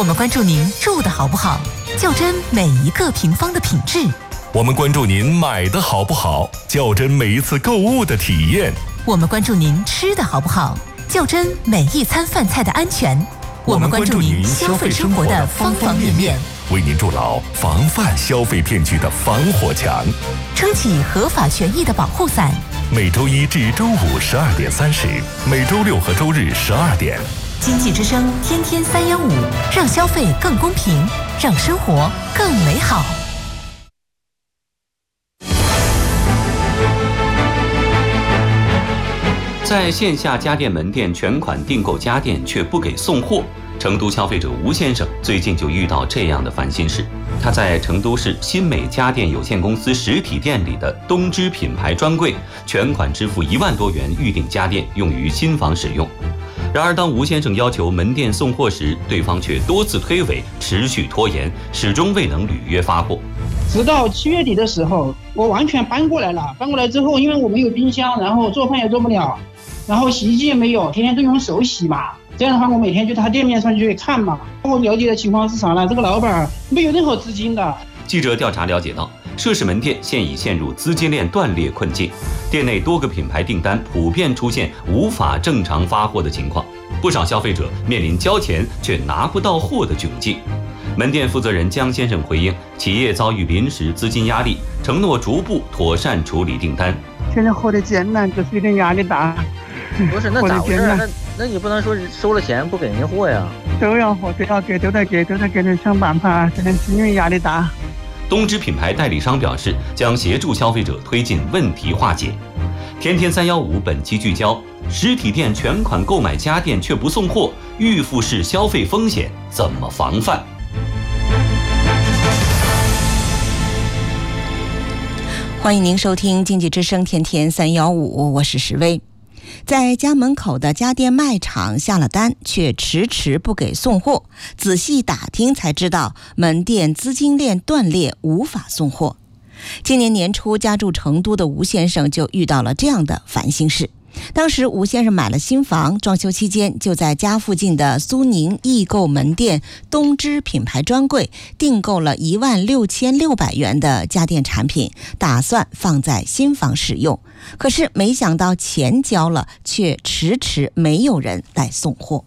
我们关注您住的好不好，较真每一个平方的品质。 我们关注您买的好不好，较真每一次购物的体验。 我们关注您吃的好不好，较真每一餐饭菜的安全。我们关注您消费生活的方方面面， 为您筑牢防范消费骗局的防火墙， 撑起合法权益的保护伞。 每周一至周五12点30，每周六和周日12点。 经济之声天天315，让消费更公平，让生活更美好。 在线下家电门店全款订购家电却不给送货，成都消费者吴先生最近就遇到这样的烦心事。他在成都市新美家电有限公司实体店里的东芝品牌专柜全款支付1万多元预订家电，用于新房使用。然而当吴先生要求门店送货时，对方却多次推诿，持续拖延，始终未能履约发货。 直到7月底的时候，我完全搬过来了。搬过来之后，因为我没有冰箱，然后做饭也做不了，然后洗衣机也没有，天天都用手洗嘛。这样的话，我每天就他店面上去看嘛。我了解的情况是啥呢？这个老板没有任何资金的。 记者调查了解到，涉事门店现已陷入资金链断裂困境，店内多个品牌订单普遍出现无法正常发货的情况，不少消费者面临交钱却拿不到货的窘境。门店负责人江先生回应，企业遭遇临时资金压力，承诺逐步妥善处理订单。 现在活得艰难，就是有点压力大。 不是，那咋回事？那你不能说收了钱不给人货呀？ 都要货，都要给，都在给人想办法。现在是因为压力大。 东芝品牌代理商表示，将协助消费者推进问题化解。天天315本期聚焦：实体店全款购买家电却不送货，预付式消费风险怎么防范？ 欢迎您收听经济之声天天315，我是石薇。在家门口的家电卖场下了单，却迟迟不给送货，仔细打听才知道门店资金链断裂，无法送货。今年年初家住成都的吴先生就遇到了这样的烦心事。当时吴先生买了新房，装修期间就在家附近的苏宁易购门店东芝品牌专柜订购了16600元的家电产品，打算放在新房使用。可是没想到钱交了，却迟迟没有人来送货。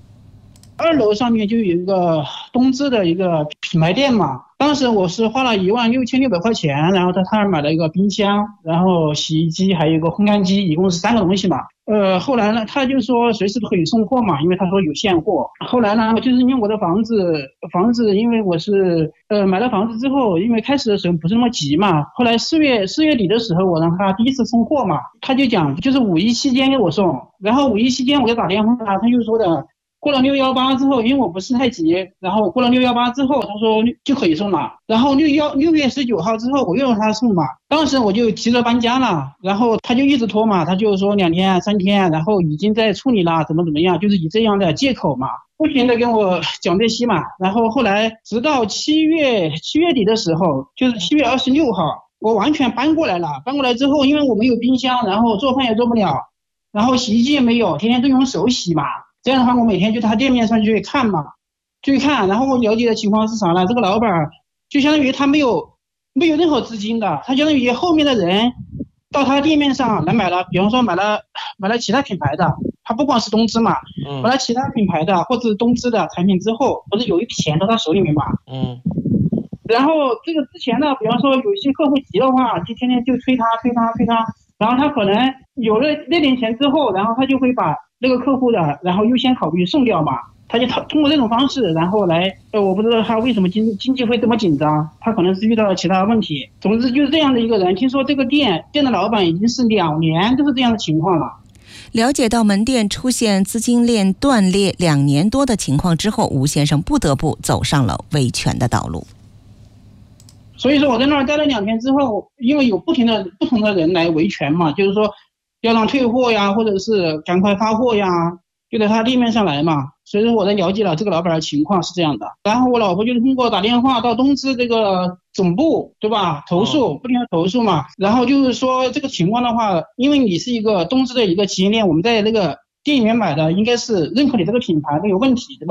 2楼上面就有一个东芝的一个品牌店嘛，当时我是花了16600块钱，然后他买了一个冰箱，然后洗衣机，还有一个烘干机，一共是3个东西嘛。后来呢，他就说随时都可以送货嘛，因为他说有现货。后来呢，就是因为我的房子，因为我是买了房子之后，因为开始的时候不是那么急嘛，后来4月底的时候，我让他第一次送货嘛，他就讲就是5一期间给我送，然后5一期间我就打电话，他就说的。过了618之后，因为我不是太急，然后过了618之后，他说就可以送了。然后6月19号之后，我又让他送嘛。当时我就急着搬家了，然后他就一直拖嘛，他就说2天3天，然后已经在处理了，怎么样，就是以这样的借口嘛，不停的跟我讲这些嘛。然后后来直到7月底的时候，就是7月26号，我完全搬过来了。搬过来之后，因为我没有冰箱，然后做饭也做不了，然后洗衣机也没有，天天都用手洗嘛。这样的话，我每天就他店面上去看嘛，然后我了解的情况是啥呢？这个老板就相当于他没有任何资金的，他相当于后面的人到他店面上来买了，比方说买了其他品牌的，他不光是东芝嘛，买了其他品牌的或者东芝的产品之后，不是有一笔钱到他手里面嘛，然后这个之前呢，比方说有些客户急的话，就天天就催他，然后他可能有了那点钱之后，然后他就会把那个客户的，然后优先考虑送掉嘛，他就通过这种方式，然后来，我不知道他为什么经济会这么紧张，他可能是遇到了其他问题。总之就是这样的一个人，听说这个店的老板已经是2年都是这样的情况了。 了解到门店出现资金链断裂2年多的情况之后，吴先生不得不走上了维权的道路。 所以说我在那儿待了2天之后，因为有不同的人来维权嘛，就是说要让退货呀，或者是赶快发货呀，就在他店面上来嘛。所以说我才了解了这个老板的情况是这样的。然后我老婆就是通过打电话到东芝这个总部，对吧？不停的投诉嘛。然后就是说这个情况的话，因为你是一个东芝的一个企业链，我们在那个店里面买的应该是认可你这个品牌没有问题，对吧？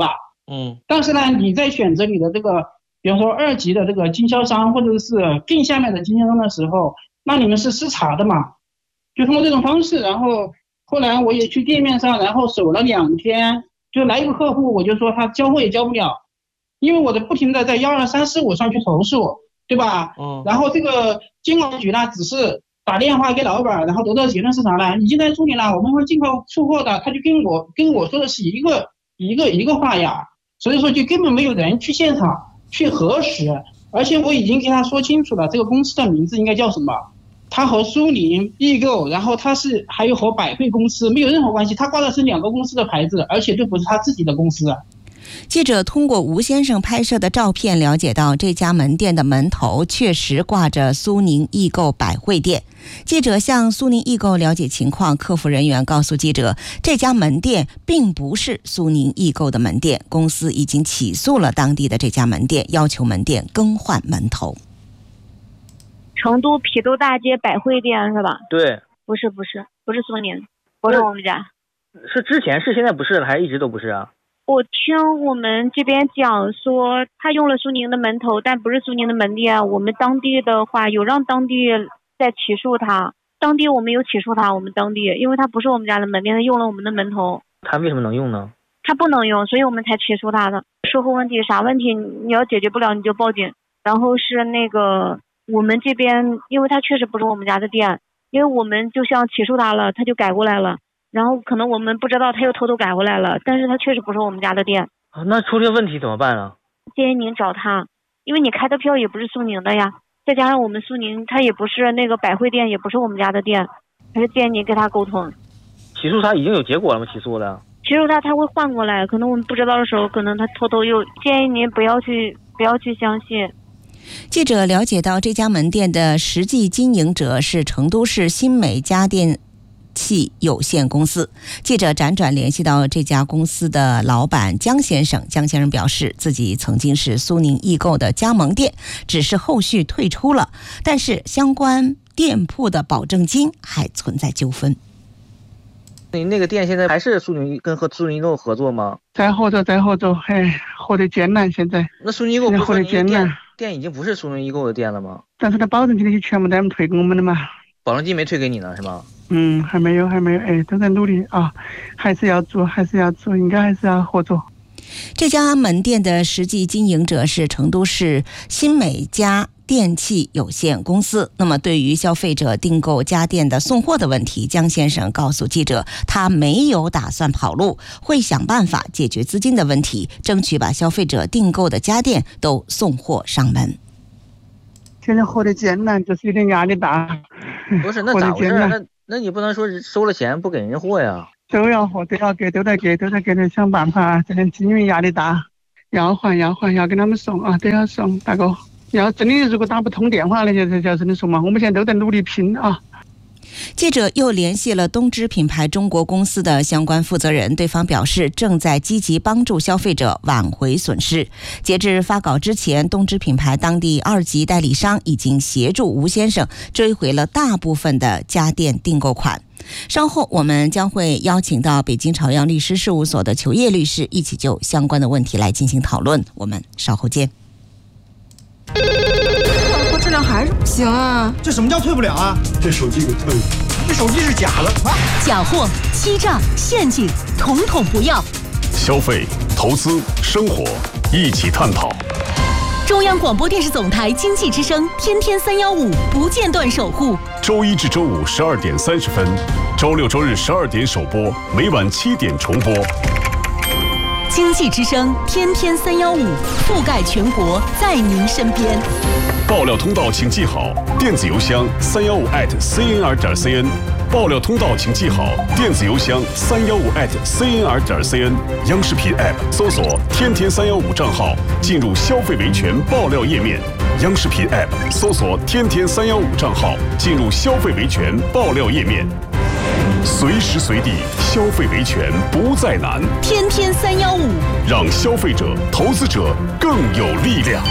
但是呢，你在选择你的这个，比方说2级的这个经销商或者是更下面的经销商的时候，那你们是失察的嘛？就通过这种方式，然后后来我也去店面上，然后守了2天，就来一个客户，我就说他交货也交不了，因为我的不停的在12345上去投诉，对吧？然后这个监管局呢，只是打电话给老板，然后得到结论是啥呢？你进来处理了，我们会尽快出货的。他就跟我说的是一个话呀，所以说就根本没有人去现场去核实，而且我已经跟他说清楚了，这个公司的名字应该叫什么。他和苏宁易购，然后他是还有和百汇公司没有任何关系，他挂的是2个公司的牌子，而且都不是他自己的公司。 记者通过吴先生拍摄的照片了解到，这家门店的门头确实挂着苏宁易购百汇店。记者向苏宁易购了解情况，客服人员告诉记者，这家门店并不是苏宁易购的门店，公司已经起诉了当地的这家门店，要求门店更换门头。 成都郫都大街百汇店是吧？ 对， 不是苏宁，不是我们家。 是之前是，现在不是了，还一直都不是啊？ 我听我们这边讲说，他用了苏宁的门头，但不是苏宁的门店。我们当地的话有让当地在起诉他，当地我们有起诉他，我们当地因为他不是我们家的门店，他用了我们的门头。 他为什么能用呢？ 他不能用，所以我们才起诉他的。售后问题啥问题你要解决不了你就报警。然后是那个我们这边，因为他确实不是我们家的店，因为我们就像起诉他了，他就改过来了。然后可能我们不知道他又偷偷改回来了，但是他确实不是我们家的店。 那出这问题怎么办啊？ 建议您找他，因为你开的票也不是苏宁的呀，再加上我们苏宁他也不是那个百汇店，也不是我们家的店，还是建议您跟他沟通。 起诉他已经有结果了吗？起诉的？ 起诉他会换过来，可能我们不知道的时候，可能他偷偷又建议您不要去相信。 记者了解到，这家门店的实际经营者是成都市新美家电器有限公司。记者辗转联系到这家公司的老板江先生，江先生表示自己曾经是苏宁易购的加盟店，只是后续退出了，但是相关店铺的保证金还存在纠纷。 你那个店现在还是苏宁和苏宁易购合作吗？ 在合作，合得艰难。现在那苏宁易购不是合得艰难， 店已经不是苏宁易购的店了吗？ 但是他保证金那些全部都退给我们的嘛。 保证金没退给你呢是吗？ 还没有，都在努力啊，还是要做，应该还是要合作。 这家门店的实际经营者是成都市新美家电器有限公司。那么对于消费者订购家电的送货的问题，江先生告诉记者，他没有打算跑路，会想办法解决资金的问题，争取把消费者订购的家电都送货上门。 现在活得艰难，就是有点压力大。 不是，那咋回事？那你不能说收了钱不给人货呀？ 都要给，都在给人想办法。这边因为压力大，要还，要跟他们送啊，都要送。大哥，要真的如果打不通电话那些就真的送嘛。我们现在都在努力拼啊。 记者又联系了东芝品牌中国公司的相关负责人，对方表示正在积极帮助消费者挽回损失。截至发稿之前，东芝品牌当地2级代理商已经协助吴先生追回了大部分的家电订购款。稍后我们将会邀请到北京朝阳律师事务所的裘烨律师一起就相关的问题来进行讨论。我们稍后见。 质量还是不行啊！ 这什么叫退不了啊？这手机给退了，这手机是假的啊！ 假货、欺诈、陷阱，统统不要。 消费、投资、生活，一起探讨。 中央广播电视总台经济之声，天天315，不间断守护。 周一至周五12点30分，周六周日12点首播，每晚7点重播。 经济之声，天天315，覆盖全国，在您身边。 爆料通道请记好，电子邮箱315@cnr.cn。爆料通道请记好，电子邮箱315@cnr.cn。央视频 App 搜索“天天315”账号，进入消费维权爆料页面。央视频 App 搜索“天天315”账号，进入消费维权爆料页面。随时随地消费维权不再难， 天天315， 让消费者、投资者更有力量。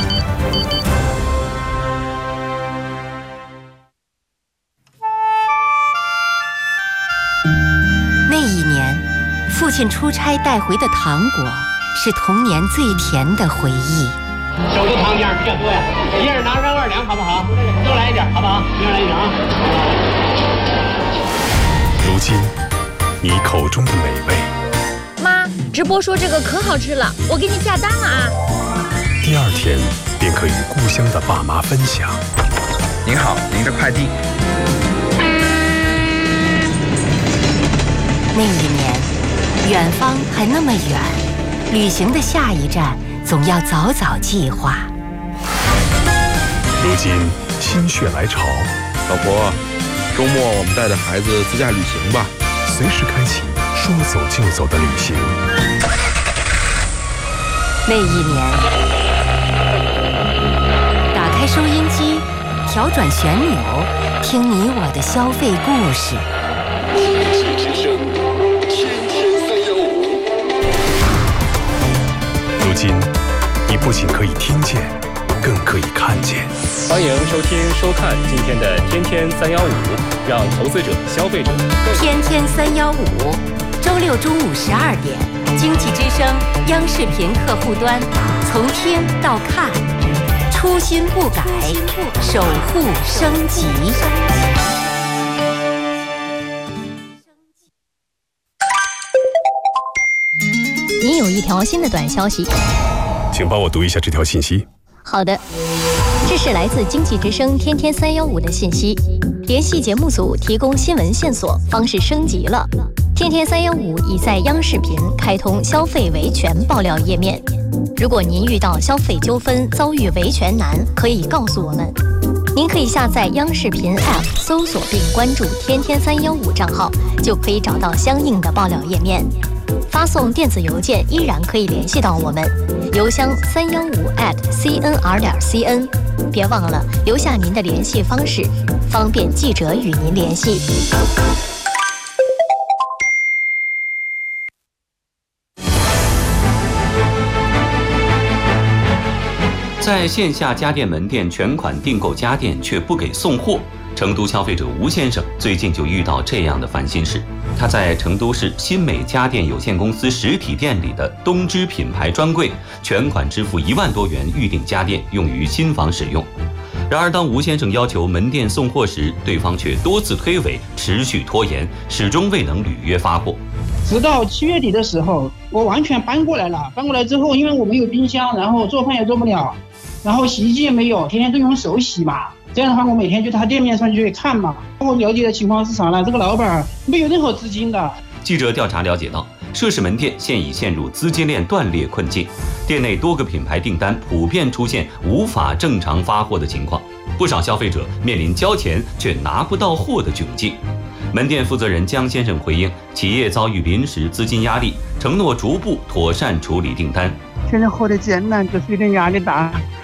那一年，父亲出差带回的糖果是童年最甜的回忆。 手头糖浆比较多呀，一人拿上2两好不好？多来一点好不好？一人来1两啊。 如今，你口中的美味， 妈，直播说这个可好吃了，我给你下单了啊。 第2天便可与故乡的爸妈分享。 您好，您的快递。 那一年，远方还那么远，旅行的下一站总要早早计划。 如今心血来潮， 老婆，周末我们带着孩子自驾旅行吧， 随时开启说走就走的旅行。 那一年，打开收音机，调转旋钮，听你我的消费故事。 如今，你不仅可以听见，更可以看见。 欢迎收听、收看今天的《天天315》，让投资者、消费者天天315，周6中午12点，经济之声央视频客户端，从听到看，初心不改，守护升级。 您有一条新的短消息， 请帮我读一下这条信息。 好的，这是来自经济之声天天315的信息，联系节目组提供新闻线索，方式升级了。天天315已在央视频开通消费维权爆料页面，如果您遇到消费纠纷遭遇维权难，可以告诉我们。您可以下载央视频 App， 搜索并关注天天315账号，就可以找到相应的爆料页面。发送电子邮件依然可以联系到我们，邮箱315@cnr.cn。别忘了留下您的联系方式，方便记者与您联系。 在线下家电门店全款订购家电却不给送货，成都消费者吴先生最近就遇到这样的烦心事。他在成都市新美家电有限公司实体店里的东芝品牌专柜全款支付1万多元预订家电，用于新房使用。然而当吴先生要求门店送货时，对方却多次推诿，持续拖延，始终未能履约发货。 直到7月底的时候，我完全搬过来了。搬过来之后，因为我没有冰箱，然后做饭也做不了，然后洗衣机也没有，天天都用手洗嘛。这样的话，我每天就他店面上去看嘛。我了解的情况是啥呢？这个老板没有任何资金的。 记者调查了解到，涉事门店现已陷入资金链断裂困境，店内多个品牌订单普遍出现无法正常发货的情况，不少消费者面临交钱却拿不到货的窘境。门店负责人江先生回应，企业遭遇临时资金压力，承诺逐步妥善处理订单。 现在活得艰难，就是有点压力大，